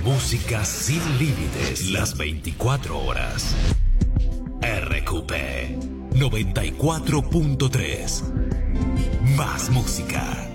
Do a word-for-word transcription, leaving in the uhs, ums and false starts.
Música sin límites las veinticuatro horas. R Q P noventa y cuatro punto tres. Más música.